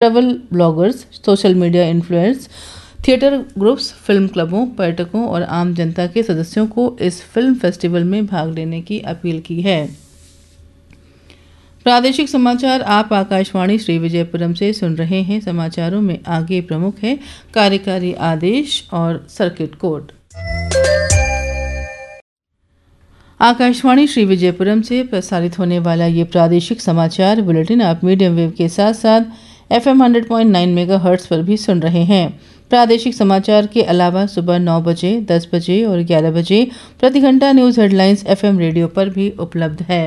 Travel bloggers, social media influencers, theatre groups, film क्लबों, पर्यटकों और आम जनता के सदस्यों को इस फिल्म फेस्टिवल में भाग लेने की अपील की है। प्रादेशिक समाचार आप आकाशवाणी श्री विजयपुरम से सुन रहे हैं। समाचारों में आगे प्रमुख है कार्यकारी आदेश और सर्किट कोर्ट। आकाशवाणी श्री विजयपुरम से प्रसारित होने वाला ये प्रादेशिक समाचार बुलेटिन आप मीडियम वेव के साथ साथ FM 100.9 मेगाहर्ट्ज पर भी सुन रहे हैं। प्रादेशिक समाचार के अलावा सुबह 9 बजे, 10 बजे और 11 बजे प्रति घंटा न्यूज हेडलाइंस FM रेडियो पर भी उपलब्ध है।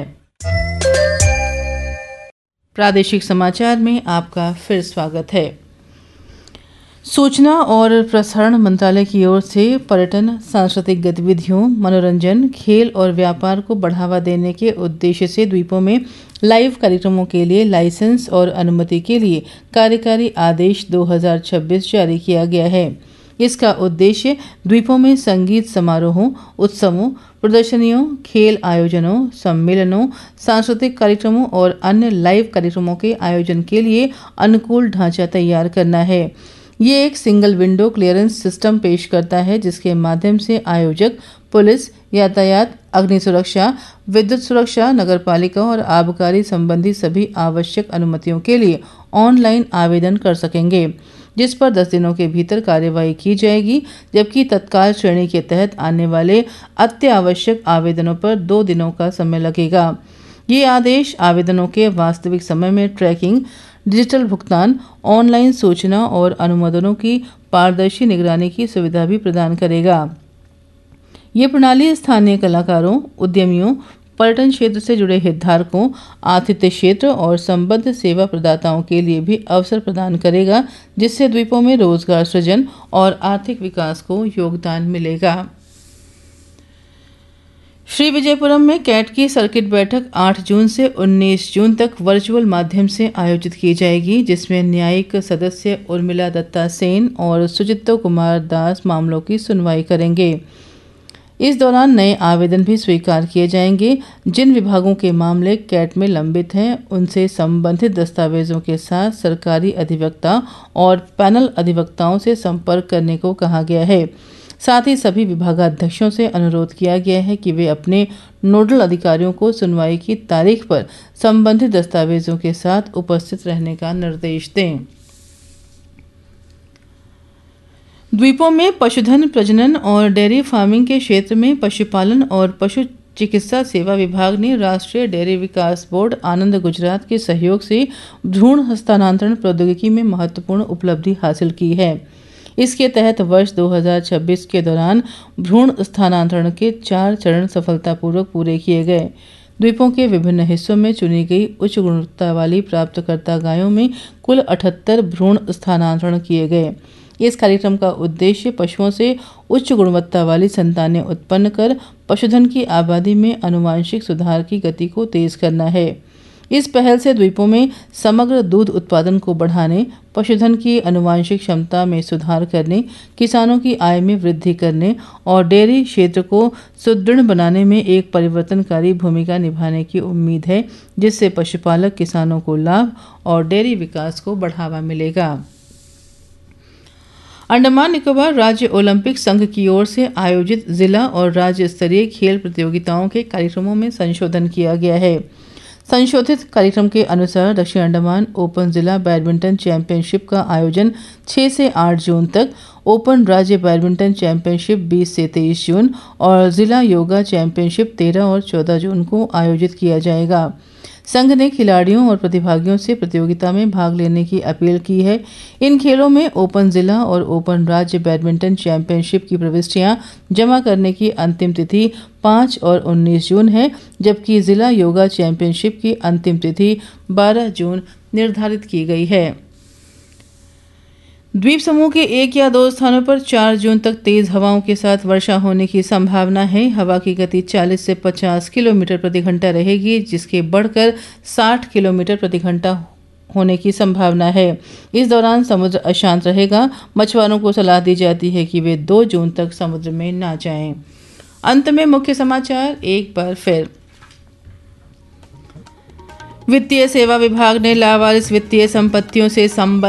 प्रादेशिक समाचार में आपका फिर स्वागत है। सूचना और प्रसारण मंत्रालय की ओर से पर्यटन, सांस्कृतिक गतिविधियों, मनोरंजन, खेल और व्यापार को बढ़ावा देने के उद्देश्य से द्वीपों में लाइव कार्यक्रमों के लिए लाइसेंस और अनुमति के लिए कार्यकारी आदेश 2026 जारी किया गया है। इसका उद्देश्य द्वीपों में संगीत समारोहों, उत्सवों, प्रदर्शनियों, खेल आयोजनों, सम्मेलनों, सांस्कृतिक कार्यक्रमों और अन्य लाइव कार्यक्रमों के आयोजन के लिए अनुकूल ढांचा तैयार करना है। ये एक सिंगल विंडो क्लियरेंस सिस्टम पेश करता है जिसके माध्यम से आयोजक, पुलिस, यातायात, अग्नि सुरक्षा, विद्युत सुरक्षा, नगरपालिका और आबकारी संबंधी सभी आवश्यक अनुमतियों के लिए ऑनलाइन आवेदन कर सकेंगे, जिस पर 10 दिनों के भीतर कार्यवाही की जाएगी, जबकि तत्काल श्रेणी के तहत आने वाले अत्यावश्यक आवेदनों पर 2 दिनों का समय लगेगा। ये आदेश आवेदनों के वास्तविक समय में ट्रैकिंग, डिजिटल भुगतान, ऑनलाइन सूचना और अनुमोदनों की पारदर्शी निगरानी की सुविधा भी प्रदान करेगा। ये प्रणाली स्थानीय कलाकारों, उद्यमियों, पर्यटन क्षेत्र से जुड़े हितधारकों, आतिथ्य क्षेत्र और संबद्ध सेवा प्रदाताओं के लिए भी अवसर प्रदान करेगा, जिससे द्वीपों में रोजगार सृजन और आर्थिक विकास को योगदान मिलेगा। श्री विजयपुरम में कैट की सर्किट बैठक 8 जून से 19 जून तक वर्चुअल माध्यम से आयोजित की जाएगी, जिसमें न्यायिक सदस्य उर्मिला दत्ता सेन और सुचित्तो कुमार दास मामलों की सुनवाई करेंगे। इस दौरान नए आवेदन भी स्वीकार किए जाएंगे। जिन विभागों के मामले कैट में लंबित हैं, उनसे संबंधित दस्तावेजों के साथ सरकारी अधिवक्ता और पैनल अधिवक्ताओं से संपर्क करने को कहा गया है। साथ ही सभी विभागाध्यक्षों से अनुरोध किया गया है कि वे अपने नोडल अधिकारियों को सुनवाई की तारीख पर संबंधित दस्तावेजों के साथ उपस्थित रहने का निर्देश दें। द्वीपों में पशुधन प्रजनन और डेयरी फार्मिंग के क्षेत्र में पशुपालन और पशु चिकित्सा सेवा विभाग ने राष्ट्रीय डेयरी विकास बोर्ड आनंद गुजरात के सहयोग से भ्रूण हस्तांतरण प्रौद्योगिकी में महत्वपूर्ण उपलब्धि हासिल की है। इसके तहत वर्ष 2026 के दौरान भ्रूण स्थानांतरण के 4 चरण सफलतापूर्वक पूरे किए गए। द्वीपों के विभिन्न हिस्सों में चुनी गई उच्च गुणवत्ता वाली प्राप्तकर्ता गायों में कुल 78 भ्रूण स्थानांतरण किए गए। इस कार्यक्रम का उद्देश्य पशुओं से उच्च गुणवत्ता वाली संतानें उत्पन्न कर पशुधन की आबादी में आनुवांशिक सुधार की गति को तेज करना है। इस पहल से द्वीपों में समग्र दूध उत्पादन को बढ़ाने, पशुधन की आनुवांशिक क्षमता में सुधार करने, किसानों की आय में वृद्धि करने और डेयरी क्षेत्र को सुदृढ़ बनाने में एक परिवर्तनकारी भूमिका निभाने की उम्मीद है, जिससे पशुपालक किसानों को लाभ और डेयरी विकास को बढ़ावा मिलेगा। अंडमान निकोबार राज्य ओलंपिक संघ की ओर से आयोजित जिला और राज्य स्तरीय खेल प्रतियोगिताओं के कार्यक्रमों में संशोधन किया गया है। संशोधित कार्यक्रम के अनुसार दक्षिण अंडमान ओपन जिला बैडमिंटन चैंपियनशिप का आयोजन 6 से 8 जून तक, ओपन राज्य बैडमिंटन चैंपियनशिप 20 से 23 जून और जिला योगा चैंपियनशिप 13 और 14 जून को आयोजित किया जाएगा। संघ ने खिलाड़ियों और प्रतिभागियों से प्रतियोगिता में भाग लेने की अपील की है। इन खेलों में ओपन जिला और ओपन राज्य बैडमिंटन चैंपियनशिप की प्रविष्टियां जमा करने की अंतिम तिथि 5 और 19 जून है, जबकि जिला योगा चैंपियनशिप की अंतिम तिथि 12 जून निर्धारित की गई है। द्वीप समूह के 1 या 2 स्थानों पर 4 जून तक तेज हवाओं के साथ वर्षा होने की संभावना है। हवा की गति 40 से 50 किलोमीटर प्रति घंटा रहेगी, जिसके बढ़कर 60 किलोमीटर प्रति घंटा होने की संभावना है। इस दौरान समुद्र अशांत रहेगा। मछुआरों को सलाह दी जाती है कि वे 2 जून तक समुद्र में न जाएं। अंत में मुख्य समाचार एक बार फिर। वित्तीय सेवा विभाग ने लावारिस वित्तीय संपत्तियों से संबंधित